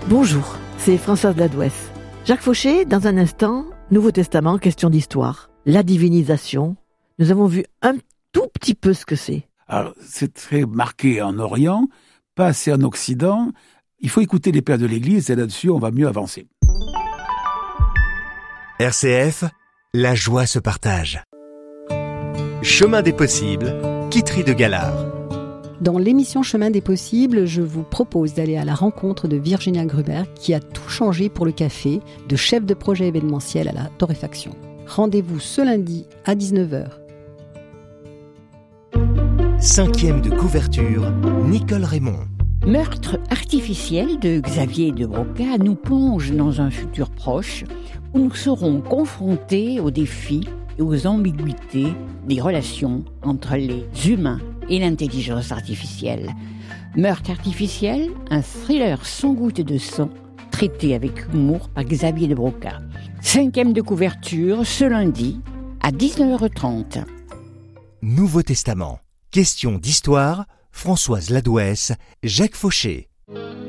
Bonjour, c'est Françoise Ladouès. Jacques Fauché, dans un instant, Nouveau Testament, question d'histoire. La divinisation, nous avons vu un tout petit peu ce que c'est. Alors, c'est très marqué en Orient, pas assez en Occident. Il faut écouter les pères de l'Église et là-dessus, on va mieux avancer. RCF, la joie se partage. Chemin des possibles, Guitry de Galard. Dans l'émission Chemin des possibles, je vous propose d'aller à la rencontre de Virginia Gruber qui a tout changé pour le café, de chef de projet événementiel à la torréfaction. Rendez-vous ce lundi à 19h. 5e de couverture, Nicole Raymond. Meurtre artificiel de Xavier de Broca nous plonge dans un futur proche où nous serons confrontés aux défis et aux ambiguïtés des relations entre les humains et l'intelligence artificielle. Meurtre artificiel, un thriller sans goutte de sang, traité avec humour par Xavier de Broca. 5e de couverture, ce lundi, à 19h30. Nouveau Testament, question d'histoire, Françoise Ladouès, Jacques Fauché.